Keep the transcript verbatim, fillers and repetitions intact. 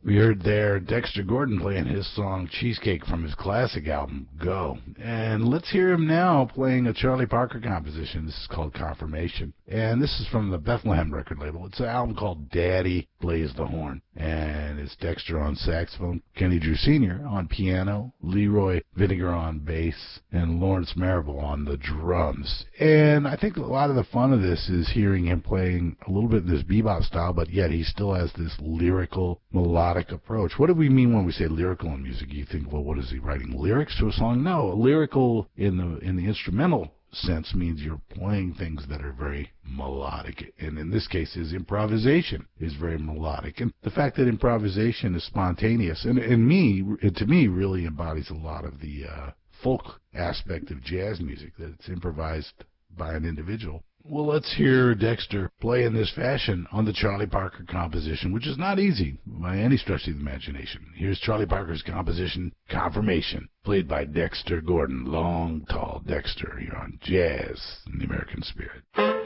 We heard there Dexter Gordon playing his song Cheesecake from his classic album, Go. And let's hear him now playing a Charlie Parker composition. This is called Confirmation. And this is from the Bethlehem record label. It's an album called Daddy Plays the Horn. And it's Dexter on saxophone, Kenny Drew Senior on piano, Leroy Vinegar on bass, and Lawrence Marable on the drums. And I think a lot of the fun of this is hearing him playing a little bit in this bebop style, but yet he still has this lyrical, melodic approach. What do we mean when we say lyrical in music? You think, well, what is he writing lyrics to a song? No, lyrical in the in the instrumental sense means you're playing things that are very melodic, and in this case his improvisation is very melodic, and the fact that improvisation is spontaneous and, and me it to me really embodies a lot of the uh, folk aspect of jazz music, that it's improvised by an individual. Well, let's hear Dexter play in this fashion on the Charlie Parker composition, which is not easy by any stretch of the imagination. Here's Charlie Parker's composition, Confirmation, played by Dexter Gordon, long, tall Dexter, here on Jazz in the American Spirit.